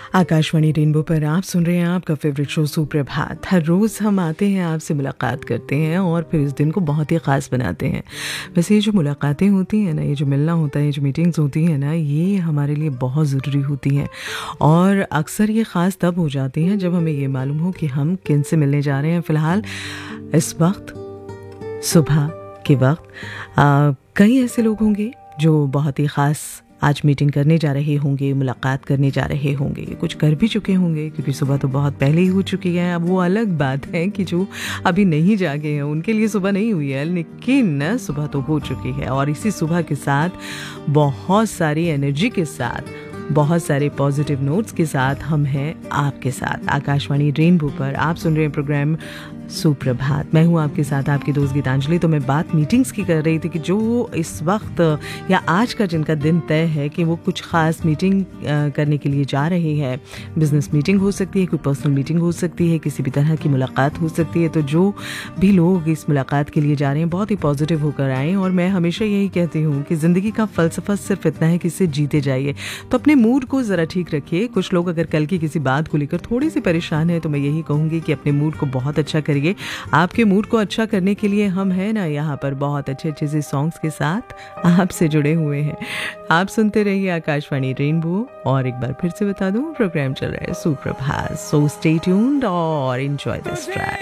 Akashvani rainbow पर आप सुन रहे हैं आपका फेवरेट शो सुप्रभात। हर रोज़ हम आते हैं, आपसे मुलाकात करते हैं और फिर इस दिन को बहुत ही ख़ास बनाते हैं। वैसे ये जो मुलाकातें होती हैं ना, ये जो मिलना होता है, ये जो मीटिंग्स होती हैं ना, ये हमारे लिए बहुत ज़रूरी होती हैं और अक्सर ये ख़ास तब हो जाती हैं जब हमें ये मालूम हो कि हम किन से मिलने जा रहे हैं। फ़िलहाल इस वक्त सुबह के वक्त कई ऐसे लोग होंगे जो बहुत ही ख़ास आज मीटिंग करने जा रहे होंगे, मुलाकात करने जा रहे होंगे, कुछ कर भी चुके होंगे क्योंकि सुबह तो बहुत पहले ही हो चुकी है। अब वो अलग बात है कि जो अभी नहीं जागे हैं उनके लिए सुबह नहीं हुई है, लेकिन सुबह तो हो चुकी है और इसी सुबह के साथ बहुत सारी एनर्जी के साथ, बहुत सारे पॉजिटिव नोट्स के साथ हम हैं आपके साथ आकाशवाणी रेनबो पर। आप सुन रहे हैं प्रोग्राम सुप्रभात। मैं हूं आपके साथ, आपकी दोस्त गीतांजलि। तो मैं बात मीटिंग्स की कर रही थी कि जो इस वक्त या आज का जिनका दिन तय है कि वो कुछ ख़ास मीटिंग करने के लिए जा रहे हैं। बिजनेस मीटिंग हो सकती है, कोई पर्सनल मीटिंग हो सकती है, किसी भी तरह की मुलाकात हो सकती है। तो जो भी लोग इस मुलाकात के लिए जा रहे हैं बहुत ही पॉजिटिव होकर आएँ। और मैं हमेशा यही कहती हूँ कि ज़िंदगी का फ़लसफ़ा सिर्फ इतना है कि इसे जीते जाइए। तो अपने मूड को ज़रा ठीक रखिए। कुछ लोग अगर कल की किसी बात को लेकर थोड़ी सी परेशान है तो मैं यही कहूँगी कि अपने मूड को बहुत अच्छा करिए। आपके मूड को अच्छा करने के लिए हम हैं ना यहाँ पर बहुत अच्छे अच्छे से सॉन्ग्स के साथ आपसे जुड़े हुए हैं। आप सुनते रहिए आकाशवाणी रेनबो। और एक बार फिर से बता दूं, प्रोग्राम चल रहा है सुप्रभात। सो स्टे ट्यून्ड और एंजॉय दिस ट्रैक।